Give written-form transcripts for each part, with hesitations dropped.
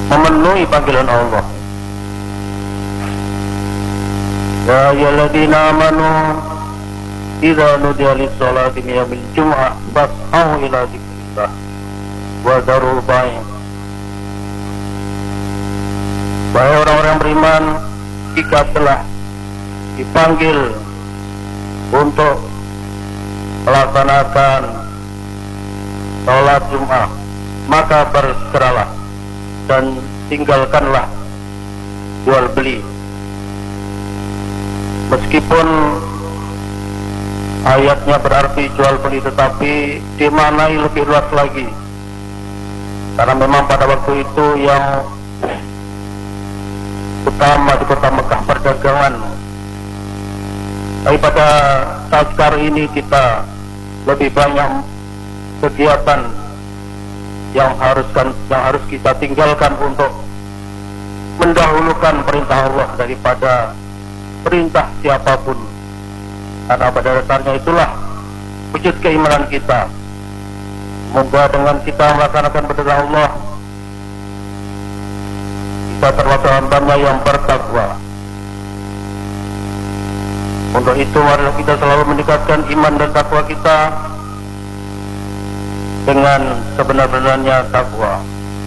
memenuhi panggilan Allah. Ya ayyuhalladzina amanu idza nudiya lis-sholati min yaumil jumu'ah fas'au ila dzikrillah wa dzarul bai'. Wahai orang-orang beriman, jika telah dipanggil untuk melaksanakan sholat Jumat, maka bersegeralah dan tinggalkanlah jual beli. Meskipun ayatnya berarti jual beli, tetapi dimaknai lebih luas lagi, karena memang pada waktu itu yang utama di kota Mekah perdagangan. Tapi pada saat sekarang ini kita lebih banyak kegiatan yang harus kita tinggalkan untuk mendahulukan perintah Allah daripada perintah siapapun, karena pada dasarnya itulah wujud keimanan kita. Semoga dengan kita melaksanakan perintah Allah, kita termasuk hambanya yang bertakwa. Untuk itu marilah kita selalu meningkatkan iman dan takwa kita dengan sebenar-benarnya takwa.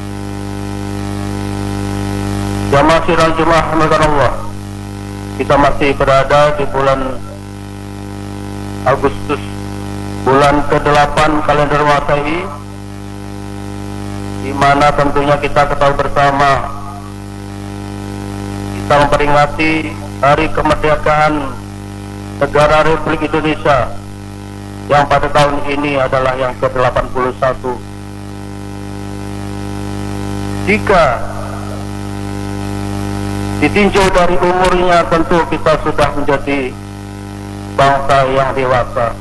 Jamaah sidang Jumat rahmatan Allah, kita masih berada di bulan Agustus, bulan ke-8 kalender Masehi, di mana tentunya kita ketahui bersama kita memperingati Hari Kemerdekaan Negara Republik Indonesia yang pada tahun ini adalah yang ke-81. Jika ditinjau dari umurnya, tentu kita sudah menjadi bangsa yang dewasa.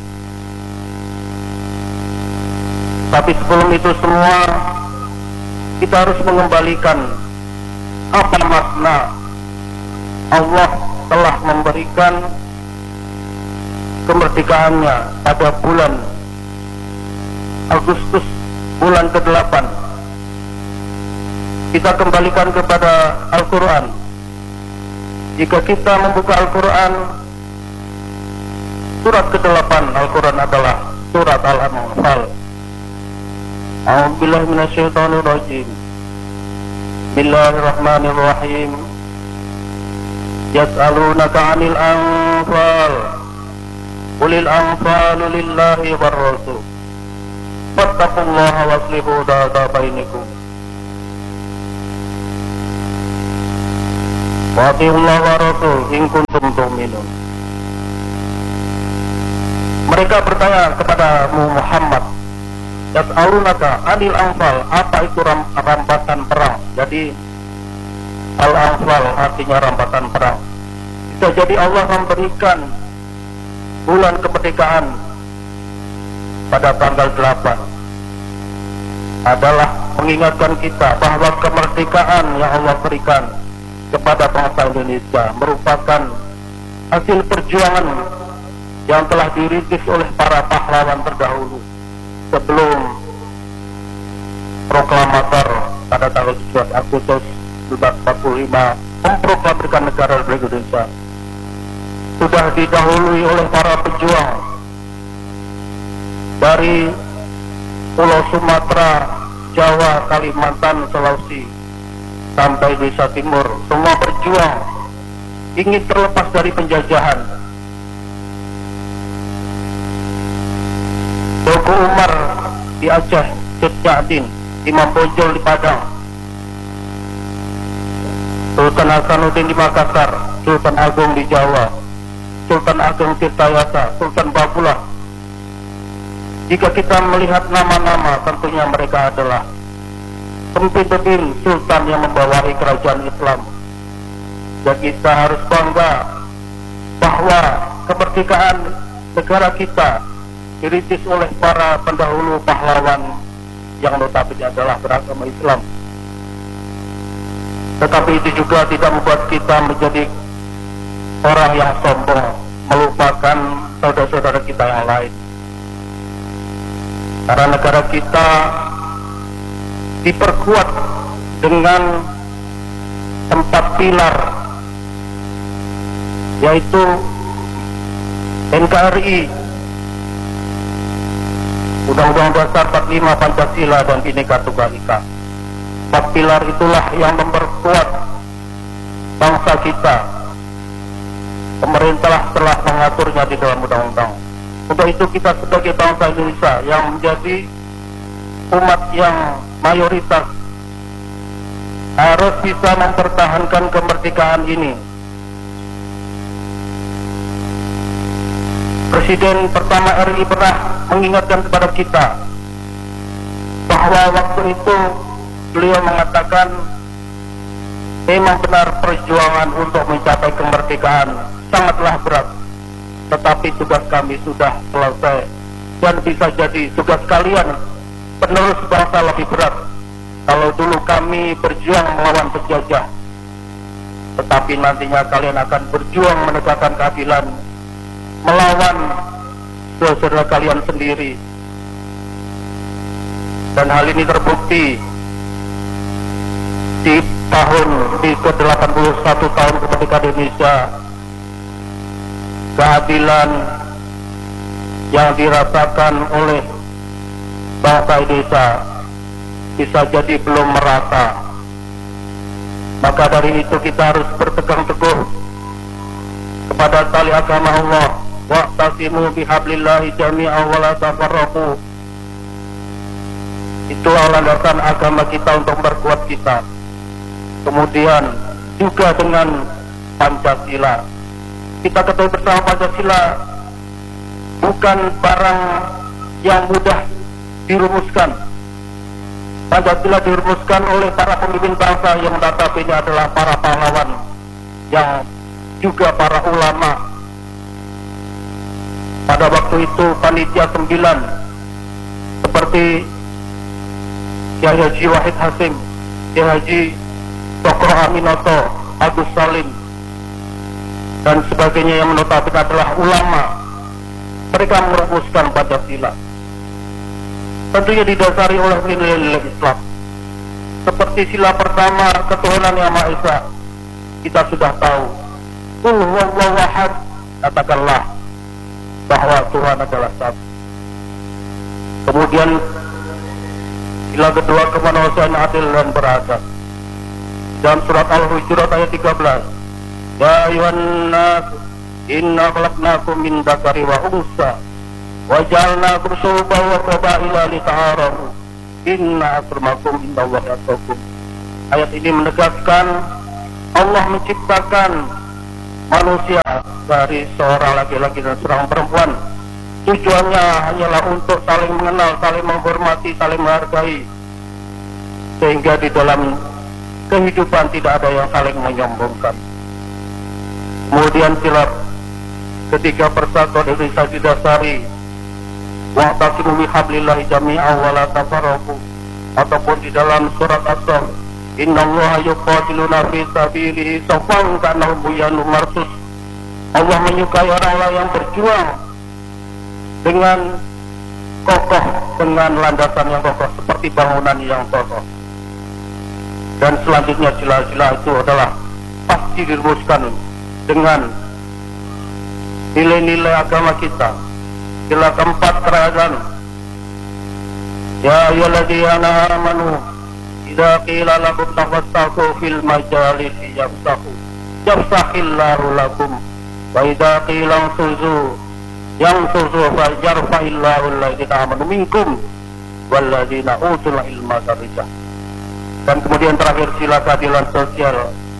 Tapi sebelum itu semua, kita harus mengembalikan apa makna Allah telah memberikan kemerdekaannya pada bulan Agustus, bulan ke-8. Kita kembalikan kepada Al-Quran. Jika kita membuka Al-Quran, surat ke-8 Al-Quran adalah surat Al-Anfal. A'udzubillahi minasyaitonir rajim. Bismillahirrahmanirrahim. Yas'alunaka 'anil anfal. Qulil anfalu lillahi war rasul. Fattaqullaha waslihu dzata bainakum. Wa atiullaha wa rasul in kuntum tu'minun. Mereka bertanya kepada Muhammad, yas'alunaka 'anil anfal, apa itu rampasan perang? Jadi al-anfal artinya rampasan perang. Bisa jadi Allah memberikan bulan kemerdekaan pada tanggal 8 adalah mengingatkan kita bahwa kemerdekaan yang Allah berikan kepada bangsa Indonesia merupakan hasil perjuangan yang telah dirintis oleh para pahlawan terdahulu sebelum proklamator pada tanggal 17 Agustus 1945 memproklamirkan negara Republik Indonesia. Sudah didahului oleh para pejuang dari Pulau Sumatera, Jawa, Kalimantan, Sulawesi sampai Indonesia Timur. Semua berjuang ingin terlepas dari penjajahan. Tugu Umar di Aceh, Syedjadin, Imam Bonjol di Padang, Sultan Hasanuddin di Makassar, Sultan Agung di Jawa, Sultan Agung Tirtayasa, Sultan Bakulah. Jika kita melihat nama-nama, tentunya mereka adalah pemimpin-pemimpin sultan yang membawahi kerajaan Islam. Dan kita harus bangga bahwa kemerdekaan negara kita dirintis oleh para pendahulu pahlawan yang notabene adalah beragama Islam. Tetapi itu juga tidak membuat kita menjadi orang yang sombong, melupakan saudara-saudara kita yang lain. Karena negara kita diperkuat dengan 4 pilar, yaitu NKRI, Undang-Undang Dasar 45, Pancasila, dan Bhinneka Tunggal Ika. 4 pilar itulah yang memperkuat bangsa kita. Pemerintah telah mengaturnya di dalam undang-undang. Untuk itu kita sebagai bangsa Indonesia yang menjadi umat yang mayoritas harus bisa mempertahankan kemerdekaan ini. Presiden pertama RI pernah mengingatkan kepada kita bahwa waktu itu beliau mengatakan memang benar perjuangan untuk mencapai kemerdekaan sangatlah berat, tetapi tugas kami sudah selesai, dan bisa jadi tugas kalian penerus bangsa lebih berat. Kalau dulu kami berjuang melawan penjajah, tetapi nantinya kalian akan berjuang menegakkan keadilan melawan saudara kalian sendiri. Dan hal ini terbukti di ke-81 tahun kemerdekaan Indonesia. Keadilan yang dirasakan oleh bangsa Indonesia bisa jadi belum merata. Maka dari itu kita harus berpegang teguh kepada tali agama Allah. Wa'tasimu bihablillahi jami'an wa la tafarraqu. Itulah landasan agama kita untuk memperkuat kita. Kemudian juga dengan Pancasila. Kita ketahui bersama Pancasila bukan barang yang mudah dirumuskan. Pancasila dirumuskan oleh para pemimpin bangsa yang notabene adalah para pahlawan, yang juga para ulama. Pada waktu itu panitia 9 seperti Kiai Haji Wahid Hasim, Kiai Haji Sokro Aminoto, Agus Salim, dan sebagainya yang notabene adalah ulama. Mereka merumuskan Pancasila. Tentunya didasari oleh nilai-nilai Islam. Seperti sila pertama, ketuhanan yang Maha Esa, kita sudah tahu. Qul huwallahu ahad, katakanlah bahwa Tuhan adalah satu. Kemudian sila kedua, kemanusiaan adil dan beradab. Dalam surat Al-Hujurat ayat 13, ya ayuhan nas inna khalaqnakum min dzakari wa unsa wa ja'alnakum syu'uban wa qabaila lita'arafu inna akramakum indallahi atqakum. Ayat ini menegaskan Allah menciptakan manusia dari seorang laki-laki dan seorang perempuan. Tujuannya hanyalah untuk saling mengenal, saling menghormati, saling menghargai, sehingga di dalam kehidupan tidak ada yang saling menyombongkan. Kemudian sila ketiga, persatuan Indonesia didasari wa'tasimu bihablillahi jami'an wa la tafarraqu, ataupun di dalam surat As-Saff, innallaha yuqatiluna fi sabilihi saffan ka'annahum bunyanun marsus. Allah menyukai orang-orang yang berjuang dengan kokoh, dengan landasan yang kokoh seperti bangunan yang kokoh. Dan selanjutnya sila-sila itu adalah pasti dirumuskan dengan nilai-nilai agama kita. Sila keempat, kerajaan. Ya ayyuhalladzina amanu idza qila lakum tafassahu fil majalisi yafsahillahu lakum wa idza qila ansuzu yansuzu yarfa'illahu alladzina amanu minkum walladzina utul ilma darajat. Dan kemudian terakhir sila keadilan sosial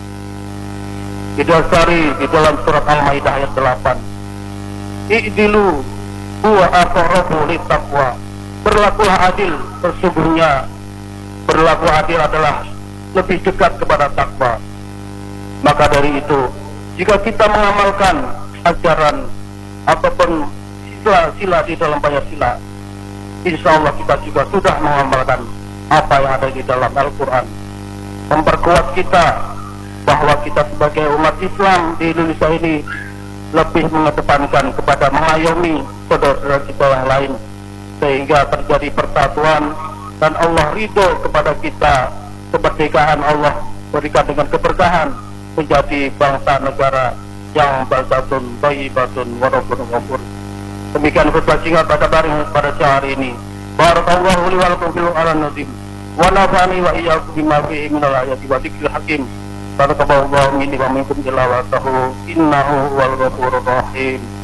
didasari di dalam surat Al-Maidah ayat 8. I'dilu huwa aqrabu littaqwa. Berlakulah adil, sesungguhnya berlaku adil adalah lebih dekat kepada takwa. Maka dari itu, jika kita mengamalkan ajaran ataupun sila-sila di dalam Pancasila, insya Allah kita juga sudah mengamalkan apa yang ada di dalam Al-Quran. Memperkuat kita bahwa kita sebagai umat Islam di Indonesia ini lebih mengedepankan kepada mengayomi saudara kita yang lain, sehingga terjadi persatuan dan Allah ridho kepada kita kemerdekaan Allah berikan dengan keberkahan menjadi bangsa negara yang baldatun thayyibatun wa rabbun ghafur. Demikian khutbah singkat pada siang hari ini. Barakallahu li wa lakum fil Qur'anil azim wa nafa'ani wa iyyakum bima fihi minal ayati wa dzikril hakim. Barakallahu minni wa minkum tilawatahu innahu huwal ghafurur rahim.